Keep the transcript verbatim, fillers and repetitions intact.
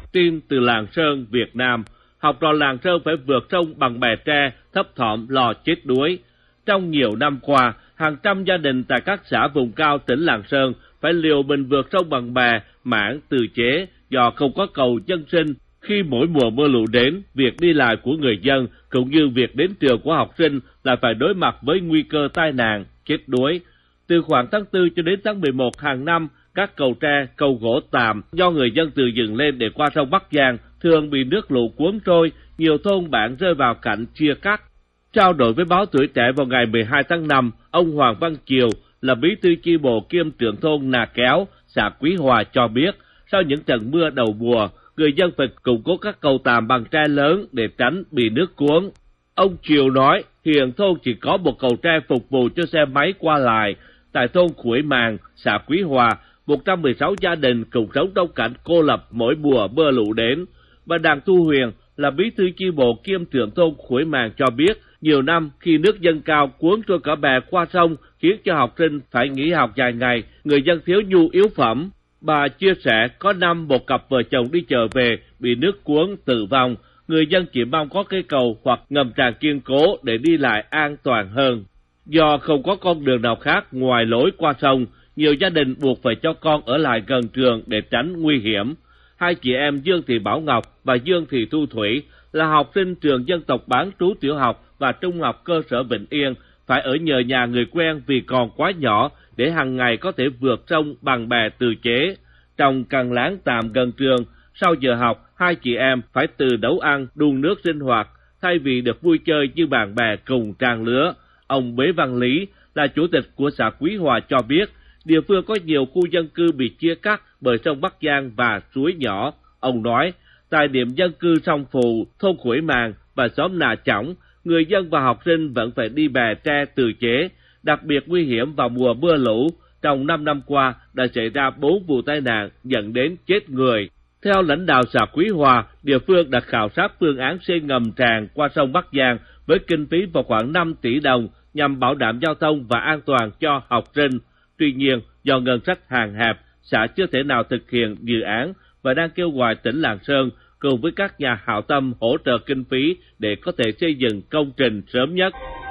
tin từ Lạng Sơn, Việt Nam. Học trò Lạng Sơn phải vượt sông bằng bè tre, thấp thỏm lo chết đuối. Trong nhiều năm qua, hàng trăm gia đình tại các xã vùng cao tỉnh Lạng Sơn phải liều mình vượt sông bằng bè, mảng tự chế do không có cầu dân sinh. Khi mỗi mùa mưa lũ đến, việc đi lại của người dân cũng như việc đến trường của học sinh là phải đối mặt với nguy cơ tai nạn, chết đuối. Từ khoảng tháng tư cho đến tháng mười một hàng năm, các cầu tre, cầu gỗ tạm do người dân tự dựng lên để qua sông Bắc Giang thường bị nước lũ cuốn trôi, nhiều thôn bản rơi vào cảnh chia cắt. Trao đổi với báo Tuổi Trẻ vào ngày mười hai tháng năm, ông Hoàng Văn Kiều là bí thư chi bộ kiêm trưởng thôn Nà Kéo, xã Quý Hòa cho biết, sau những trận mưa đầu mùa, người dân phải củng cố các cầu tạm bằng tre lớn để tránh bị nước cuốn. Ông Kiều nói, hiện thôn chỉ có một cầu tre phục vụ cho xe máy qua lại. Tại thôn Khuổi Màng, xã Quý Hòa, một trăm mười sáu gia đình cùng sống trong cảnh cô lập mỗi mùa mưa lũ đến. Bà Đặng Thu Huyền là bí thư chi bộ kiêm trưởng thôn Khuổi Màng cho biết, nhiều năm khi nước dâng cao cuốn trôi cả bè qua sông khiến cho học sinh phải nghỉ học dài ngày, người dân thiếu nhu yếu phẩm. Bà chia sẻ có năm một cặp vợ chồng đi chợ về bị nước cuốn tử vong, người dân chỉ mong có cây cầu hoặc ngầm tràn kiên cố để đi lại an toàn hơn. Do không có con đường nào khác ngoài lối qua sông, nhiều gia đình buộc phải cho con ở lại gần trường để tránh nguy hiểm. Hai chị em Dương Thị Bảo Ngọc và Dương Thị Thu Thủy là học sinh trường dân tộc bán trú tiểu học và trung học cơ sở Vĩnh Yên, phải ở nhờ nhà người quen vì còn quá nhỏ để hàng ngày có thể vượt sông bằng bè tự chế. Trong căn lán tạm gần trường, sau giờ học, hai chị em phải từ nấu ăn, đun nước sinh hoạt, thay vì được vui chơi như bạn bè cùng trang lứa. Ông Bế Văn Lý là chủ tịch của xã Quý Hòa cho biết, địa phương có nhiều khu dân cư bị chia cắt bởi sông Bắc Giang và suối nhỏ. Ông nói, tại điểm dân cư Sông Phù, thôn Khuổi Màng và xóm Nà Chỏng, người dân và học sinh vẫn phải đi bè tre tự chế, đặc biệt nguy hiểm vào mùa mưa lũ. Trong năm năm qua đã xảy ra bốn vụ tai nạn dẫn đến chết người. Theo lãnh đạo xã Quý Hòa, địa phương đã khảo sát phương án xây ngầm tràn qua sông Bắc Giang với kinh phí vào khoảng năm tỷ đồng nhằm bảo đảm giao thông và an toàn cho học sinh. Tuy nhiên, do ngân sách hạn hẹp, xã chưa thể nào thực hiện dự án và đang kêu gọi tỉnh Lạng Sơn cùng với các nhà hảo tâm hỗ trợ kinh phí để có thể xây dựng công trình sớm nhất.